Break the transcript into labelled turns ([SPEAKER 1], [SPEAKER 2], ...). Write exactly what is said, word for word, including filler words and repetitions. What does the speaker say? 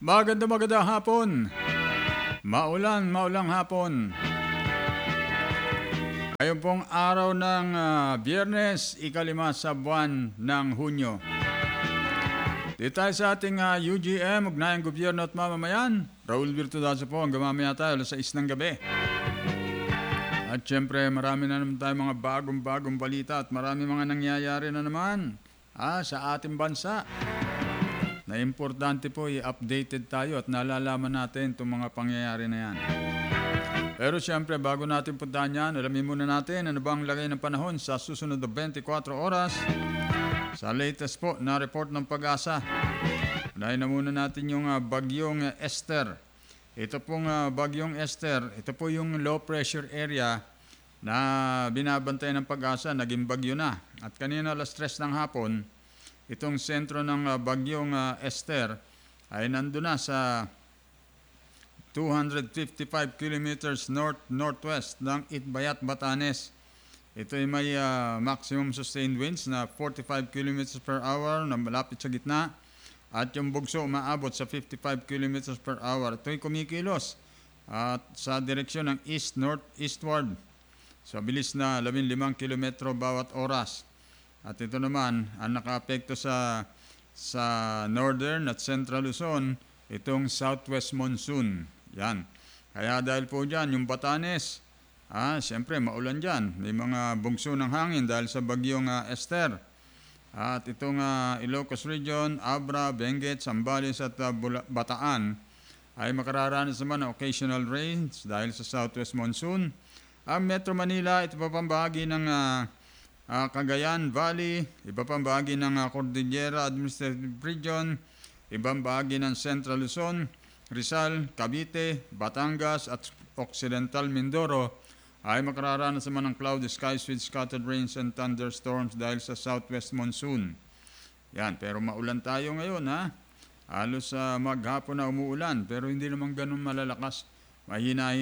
[SPEAKER 1] Maganda magandang hapon. Maulan, maulang hapon. Ngayon pong araw ng uh, Biyernes, ikalima sa buwan ng Hunyo. Dito tayo sa ating uh, U G M, Ugnayang Gobyerno at Mamamayan. Raul Virtudazo po, hanggang mamaya tayo alas sais ng gabi. At syempre, marami na naman tayo mga bagong-bagong balita at marami mga nangyayari na naman ah, sa ating bansa. Na importante po, i-updated tayo at nalalaman natin itong mga pangyayari na yan. Pero siyempre, bago natin puntahan yan, alamin muna natin ano bang lagay ng panahon sa susunod na twenty-four oras sa latest po na report ng Pag-asa. Unahin na muna natin yung uh, bagyong uh, Esther. Ito pong uh, bagyong Esther, ito po yung low pressure area na binabantay ng Pag-asa, naging bagyo na. At kanina alas tres ng hapon, itong sentro ng uh, bagyong uh, Esther ay nandun na sa two hundred fifty-five kilometers north-northwest ng Itbayat, Batanes. Ito ay may uh, maximum sustained winds na forty-five kilometers per hour na malapit sa gitna at yung bugso umaabot sa fifty-five kilometers per hour. Ito ay kumikilos at sa direksyon ng east-north-eastward sa bilis na labinlimang kilometro bawat oras. At ito naman, ang nakaapekto sa, sa northern at central Luzon, itong southwest monsoon. Yan. Kaya dahil po dyan, yung Batanes, ah, siyempre maulan dyan. May mga bugso ng hangin dahil sa bagyong uh, Esther. At itong uh, Ilocos Region, Abra, Benguet, Zambales at uh, Bataan ay makararanas naman ng occasional rains dahil sa southwest monsoon. Ang Metro Manila, ito pa pang bahagi ng uh, Uh, Cagayan Valley, iba pang bahagi ng uh, Cordillera Administrative Region, ibang bahagi ng Central Luzon, Rizal, Cavite, Batangas at Occidental Mindoro ay makararanas naman ng cloudy skies with scattered rains and thunderstorms dahil sa southwest monsoon. Yan, pero maulan tayo ngayon ha. Halos uh, maghapon na umuulan pero hindi naman ganun malalakas. Mahina